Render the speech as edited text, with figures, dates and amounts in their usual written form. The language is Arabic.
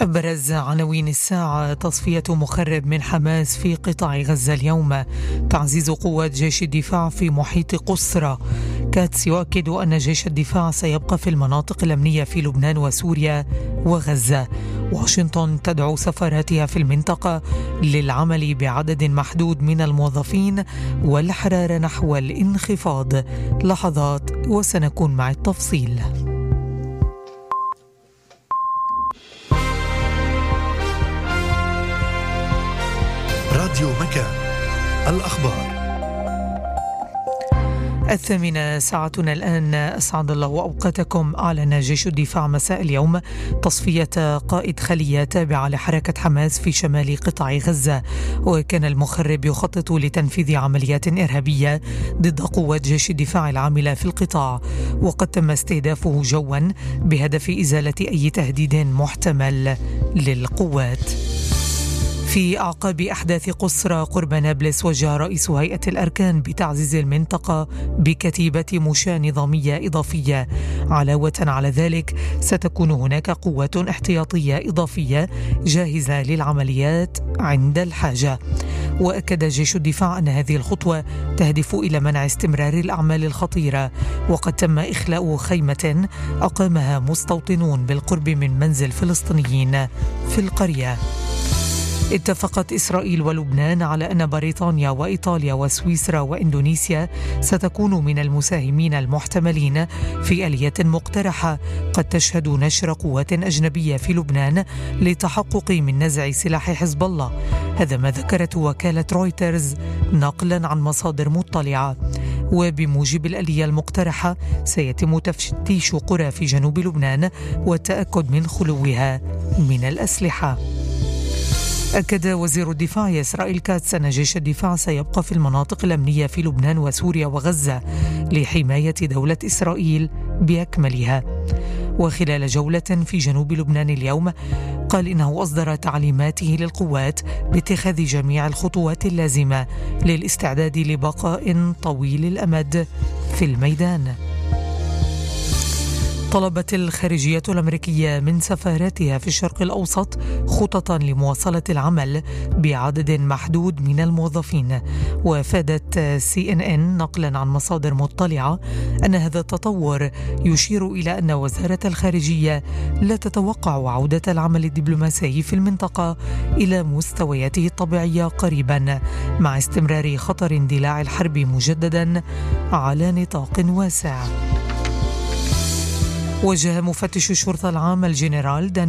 أبرز عناوين الساعة: تصفية مخرب من حماس في قطاع غزة اليوم، تعزيز قوات جيش الدفاع في محيط قسرة، كاتس يؤكد أن جيش الدفاع سيبقى في المناطق الأمنية في لبنان وسوريا وغزة، واشنطن تدعو سفاراتها في المنطقة للعمل بعدد محدود من الموظفين والحرار نحو الانخفاض. لحظات وسنكون مع التفصيل. راديو مكان، الأخبار 8 ساعتنا الآن. أسعد الله أوقاتكم. أعلن جيش الدفاع مساء اليوم تصفية قائد خلية تابعة لحركة حماس في شمال قطاع غزة، وكان المخرب يخطط لتنفيذ عمليات إرهابية ضد قوات جيش الدفاع العاملة في القطاع، وقد تم استهدافه جوا بهدف إزالة أي تهديد محتمل للقوات. في أعقاب أحداث قسرة قرب نابلس، وجه رئيس هيئة الأركان بتعزيز المنطقة بكتيبة مشاة نظامية إضافية. علاوة على ذلك ستكون هناك قوات احتياطية إضافية جاهزة للعمليات عند الحاجة. وأكد جيش الدفاع أن هذه الخطوة تهدف إلى منع استمرار الأعمال الخطيرة، وقد تم إخلاء خيمة أقامها مستوطنون بالقرب من منزل فلسطينيين في القرية. اتفقت إسرائيل ولبنان على أن بريطانيا وإيطاليا وسويسرا وإندونيسيا ستكون من المساهمين المحتملين في آلية مقترحة قد تشهد نشر قوات أجنبية في لبنان للتحقق من نزع سلاح حزب الله. هذا ما ذكرت وكالة رويترز نقلا عن مصادر مطلعة. وبموجب الآلية المقترحة سيتم تفتيش قرى في جنوب لبنان والتأكد من خلوها من الأسلحة. أكد وزير الدفاع إسرائيل كاتس أن جيش الدفاع سيبقى في المناطق الأمنية في لبنان وسوريا وغزة لحماية دولة إسرائيل بأكملها. وخلال جولة في جنوب لبنان اليوم قال إنه أصدر تعليماته للقوات باتخاذ جميع الخطوات اللازمة للاستعداد لبقاء طويل الأمد في الميدان. طلبت الخارجية الأمريكية من سفاراتها في الشرق الأوسط خططا لمواصلة العمل بعدد محدود من الموظفين. وافادت CNN نقلا عن مصادر مطلعة أن هذا التطور يشير إلى أن وزارة الخارجية لا تتوقع عودة العمل الدبلوماسي في المنطقة إلى مستوياته الطبيعية قريبا، مع استمرار خطر اندلاع الحرب مجددا على نطاق واسع. وجه مفتش الشرطة العام الجنرال